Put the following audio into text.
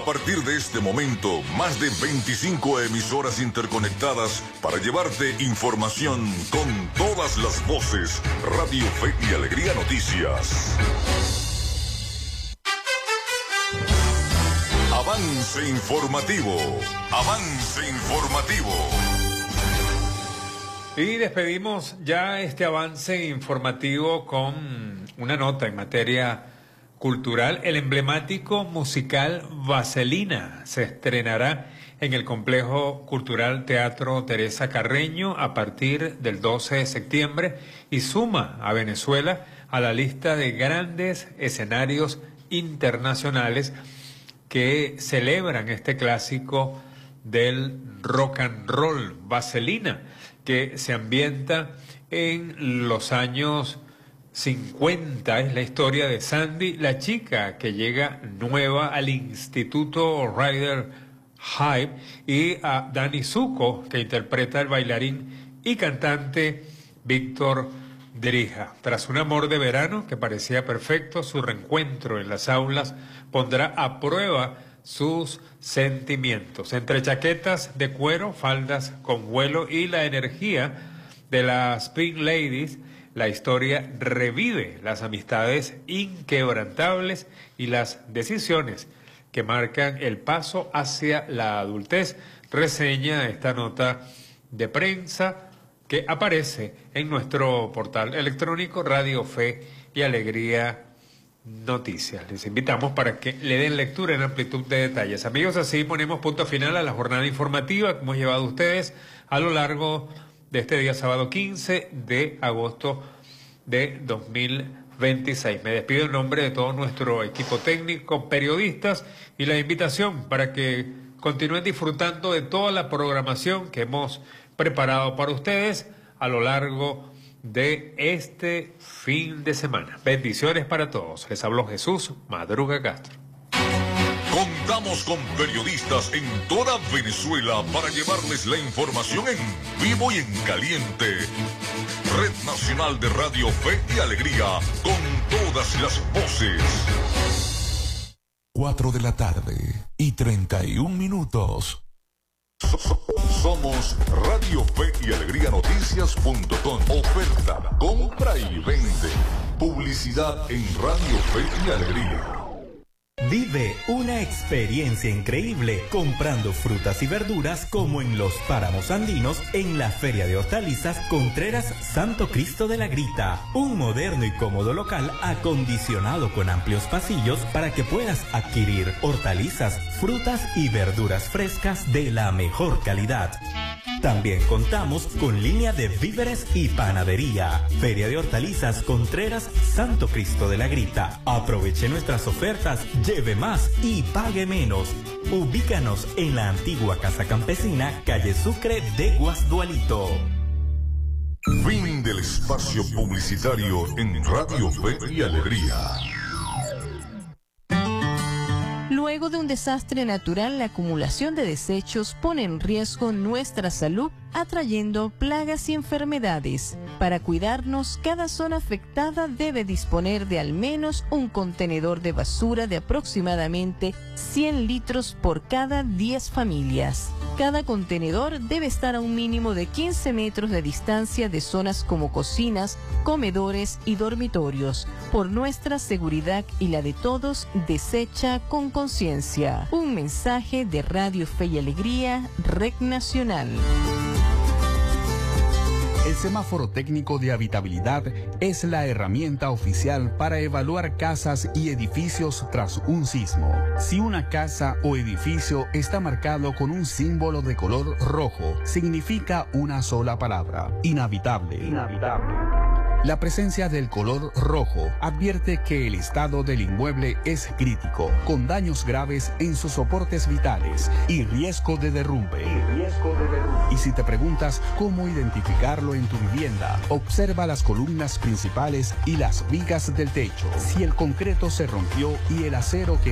partir de este momento, más de 25 emisoras interconectadas para llevarte información con todas las voces. Radio Fe y Alegría Noticias. Avance informativo. Avance informativo. Y despedimos ya este avance informativo con una nota en materia cultural. El emblemático musical Vaselina se estrenará en el Complejo Cultural Teatro Teresa Carreño a partir del 12 de septiembre y suma a Venezuela a la lista de grandes escenarios internacionales que celebran este clásico del rock and roll. Vaselina, que se ambienta en los años 50, es la historia de Sandy, la chica que llega nueva al Instituto Ryder Hyde, y a Danny Zuko, que interpreta al bailarín y cantante Víctor Drija. Tras un amor de verano que parecía perfecto, su reencuentro en las aulas pondrá a prueba sus sentimientos. Entre chaquetas de cuero, faldas con vuelo y la energía de las Pink Ladies, la historia revive las amistades inquebrantables y las decisiones que marcan el paso hacia la adultez. Reseña esta nota de prensa que aparece en nuestro portal electrónico Radio Fe y Alegría Noticias. Les invitamos para que le den lectura en amplitud de detalles. Amigos, así ponemos punto final a la jornada informativa que hemos llevado a ustedes a lo largo de este día sábado 15 de agosto de 2026. Me despido en nombre de todo nuestro equipo técnico, periodistas, y la invitación para que continúen disfrutando de toda la programación que hemos preparado para ustedes a lo largo de este fin de semana. Bendiciones para todos. Les habló Jesús Madruga Castro. Contamos con periodistas en toda Venezuela para llevarles la información en vivo y en caliente. Red Nacional de Radio Fe y Alegría, con todas las voces. 4 de la tarde y 31 minutos. Somos Radio Fe y Alegría Noticias.com. Oferta, compra y vende. Publicidad en Radio Fe y Alegría. Vive una experiencia increíble comprando frutas y verduras como en los páramos andinos en la Feria de Hortalizas Contreras Santo Cristo de la Grita. Un moderno y cómodo local acondicionado con amplios pasillos para que puedas adquirir hortalizas, frutas y verduras frescas de la mejor calidad. También contamos con línea de víveres y panadería. Feria de Hortalizas Contreras Santo Cristo de la Grita. Aproveche nuestras ofertas, lleve más y pague menos. Ubícanos en la antigua Casa Campesina, calle Sucre de Guasdualito. Fin del espacio publicitario en Radio Fe y Alegría. Luego de un desastre natural, la acumulación de desechos pone en riesgo nuestra salud, atrayendo plagas y enfermedades. Para cuidarnos, cada zona afectada debe disponer de al menos un contenedor de basura de aproximadamente 100 litros por cada 10 familias. Cada contenedor debe estar a un mínimo de 15 metros de distancia de zonas como cocinas, comedores y dormitorios. Por nuestra seguridad y la de todos, desecha con conciencia. Un mensaje de Radio Fe y Alegría, Red Nacional. El semáforo técnico de habitabilidad es la herramienta oficial para evaluar casas y edificios tras un sismo. Si una casa o edificio está marcado con un símbolo de color rojo, significa una sola palabra: inhabitable. La presencia del color rojo advierte que el estado del inmueble es crítico, con daños graves en sus soportes vitales y riesgo de derrumbe. Y si te preguntas cómo identificarlo en tu vivienda, observa las columnas principales y las vigas del techo. Si el concreto se rompió y el acero que